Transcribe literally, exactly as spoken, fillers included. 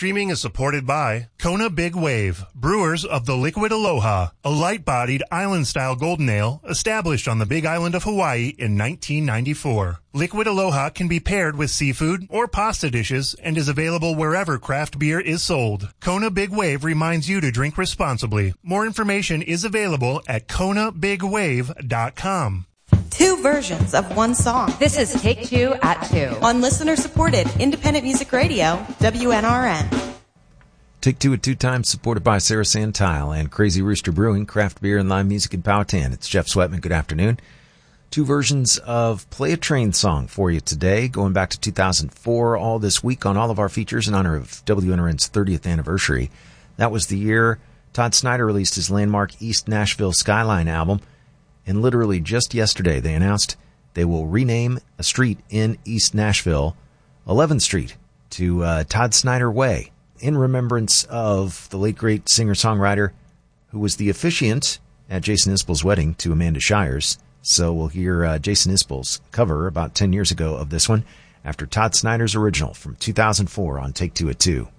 streaming is supported by Kona Big Wave, brewers of the Liquid Aloha, a light-bodied island-style golden ale established on the Big Island of Hawaii in nineteen ninety-four. Liquid Aloha can be paired with seafood or pasta dishes and is available wherever craft beer is sold. Kona Big Wave reminds you to drink responsibly. More information is available at kona big wave dot com. Two versions of one song. This is Take Two at Two. On listener-supported independent music radio, W N R N. Take Two at Two times, supported by Sarah Santile and Crazy Rooster Brewing, craft beer and live music in Powhatan. It's Jeff Sweatman. Good afternoon. Two versions of Play a Train song for you today, going back to two thousand four, all this week on all of our features in honor of W N R N's thirtieth anniversary. That was the year Todd Snider released his landmark East Nashville Skyline album. And literally just yesterday, they announced they will rename a street in East Nashville, eleventh Street, to uh, Todd Snider Way, in remembrance of the late, great singer-songwriter who was the officiant at Jason Isbell's wedding to Amanda Shires. So we'll hear uh, Jason Isbell's cover about ten years ago of this one after Todd Snider's original from two thousand four on Take Two at Two.